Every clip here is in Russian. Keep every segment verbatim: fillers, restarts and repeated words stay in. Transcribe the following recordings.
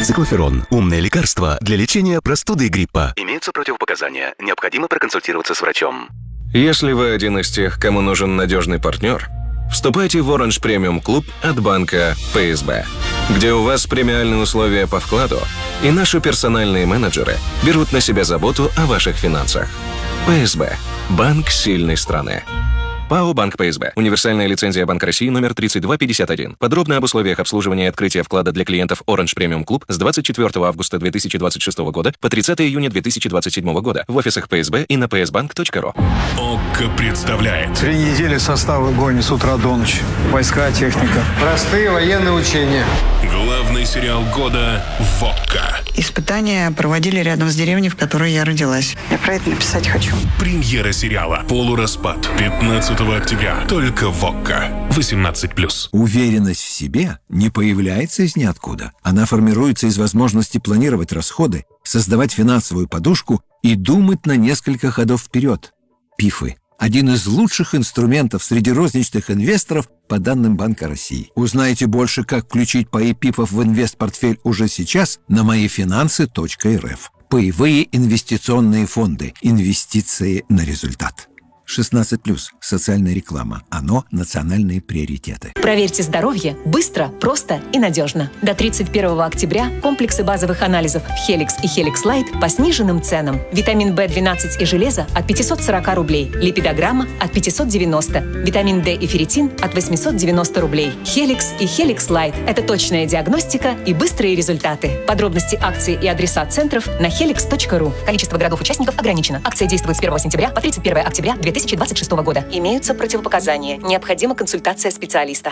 Циклоферон – умное лекарство для лечения простуды и гриппа. Имеются противопоказания. Необходимо проконсультироваться с врачом. Если вы один из тех, кому нужен надежный партнер, вступайте в Orange Premium Club от банка пэ эс бэ, где у вас премиальные условия по вкладу, и наши персональные менеджеры берут на себя заботу о ваших финансах. пэ эс бэ – банк сильной страны. ПАО «Банк пэ эс бэ». Универсальная лицензия Банка России номер тридцать два пятьдесят один. Подробно об условиях обслуживания и открытия вклада для клиентов Orange Premium Club с двадцать четвёртого августа две тысячи двадцать шестого года по тридцатого июня две тысячи двадцать седьмого года в офисах пэ эс бэ и на пэ эс банк точка ру. ОККО представляет. Три недели состав в огонь с утра до ночи. Войска, техника. Простые военные учения. Главный сериал года в ОККО. Испытания проводили рядом с деревней, в которой я родилась. Я про это написать хочу. Премьера сериала «Полураспад» пятнадцатого октября. Только в ОККО. восемнадцать плюс. Уверенность в себе не появляется из ниоткуда. Она формируется из возможности планировать расходы, создавать финансовую подушку и думать на несколько ходов вперед. ПИФы – один из лучших инструментов среди розничных инвесторов по данным Банка России. Узнайте больше, как включить паи ПИФов в инвестпортфель уже сейчас на моифинансы точка эр эф. Паевые инвестиционные фонды. Инвестиции на результат. шестнадцать плюс. Социальная реклама. Оно – национальные приоритеты. Проверьте здоровье быстро, просто и надежно. До тридцать первого октября комплексы базовых анализов Helix и Helix Light по сниженным ценам. Витамин бэ двенадцать и железо от пятьсот сорок рублей. Липидограмма от пятьсот девяносто. Витамин D и ферритин от восемьсот девяносто рублей. Helix и Helix Light – это точная диагностика и быстрые результаты. Подробности акций и адреса центров на хеликс точка ру. Количество городов-участников ограничено. Акция действует с первого сентября по тридцать первого октября две тысячи двадцать шестого года. Имеются противопоказания. Необходима консультация специалиста.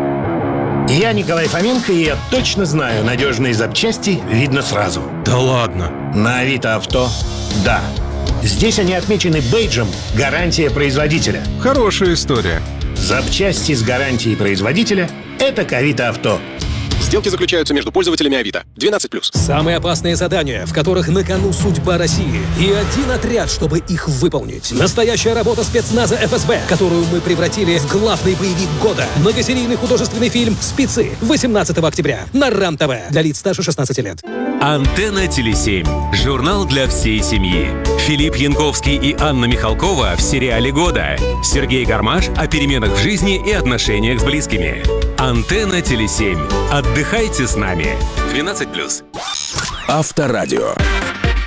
Я Николай Фоменко, и я точно знаю, надежные запчасти видно сразу. Да ладно? На Авито Авто – да. Здесь они отмечены бейджем «Гарантия производителя». Хорошая история. Запчасти с гарантией производителя – это к Авито Авто. Сделки заключаются между пользователями Авито. двенадцать плюс. Самые опасные задания, в которых на кону судьба России. И один отряд, чтобы их выполнить. Настоящая работа спецназа эф эс бэ, которую мы превратили в главный боевик года. Многосерийный художественный фильм «Спецы» восемнадцатого октября на РАН-ТВ для лиц старше шестнадцати лет. Антенна теле семь. Журнал для всей семьи. Филипп Янковский и Анна Михалкова в сериале года. Сергей Гармаш о переменах в жизни и отношениях с близкими. Антенна теле семь. Отдыхайте с нами. двенадцать плюс. Авторадио.